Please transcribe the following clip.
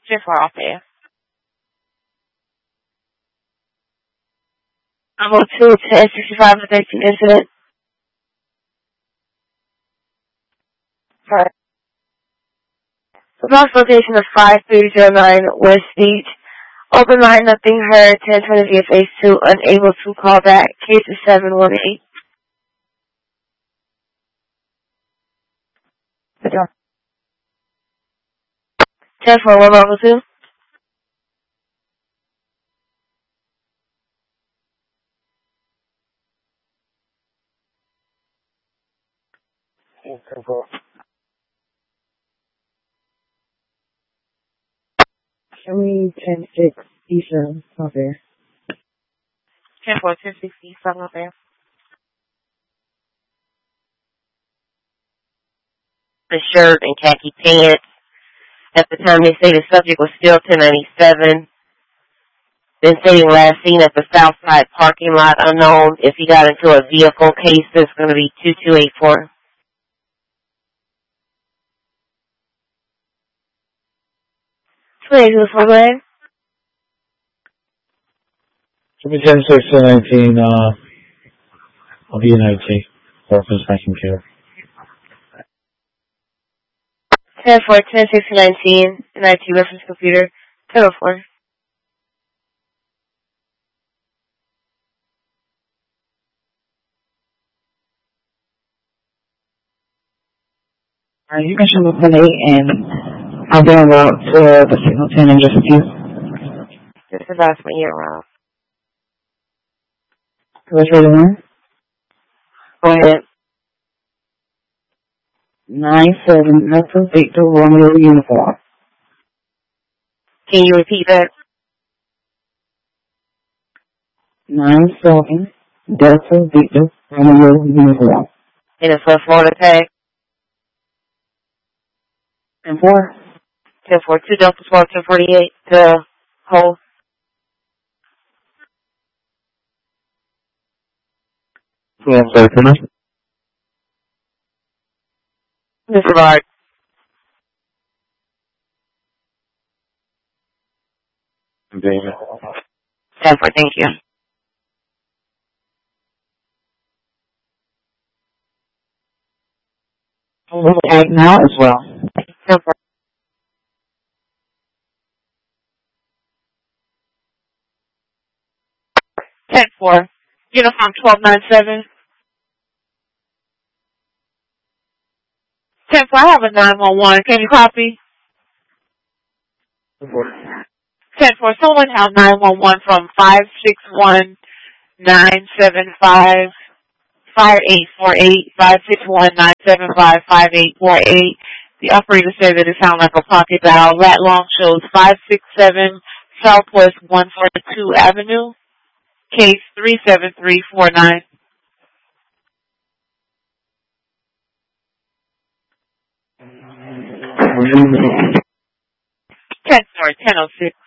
Just far off there. I'm on 2-10-65 with 13 incident. Sorry. The box location of 5309 West Beach. Open line, nothing heard. 1020 via phase 2. Unable to call back. Case is 718. The door. 10-4, 1 level 2. Show me 10-6 Eastern out there. 10-4, 1060, something up there. The shirt and khaki pants. At the time, they say the subject was still 1097. Then stating last seen at the south side parking lot, unknown. If he got into a vehicle, case that's going to be 2284. Please, this one way. Should be 10-6-19, I'll be in IT. Reference making care. 10-4, 10-6-19, an IT reference computer. 10-4. You can show up 10-8 and I'll be on route to the signal 10 in just a few. Just about my year around. Who's ready one? Go ahead. 9-7 Delta Victor Romeo uniform. Can you repeat that? 9-7 Delta Victor Romeo uniform. And it's a Florida tag. 10-4. 10-4, 2 Delta 12, 1048 to hold. Yeah, I'm sorry, can I? Mr. Bard. David. 10-4, thank you. We'll tag now as well. 10-4. 10-4. Uniform 1297. 10-4, I have a 911. Can you copy? 10-4, someone have 911 from 561-975. 5848, 561-975-5848. The operator said that it sounded like a pocket dial. Lat long shows 567 Southwest 142 Avenue. Case 37349. Sorry, 1006.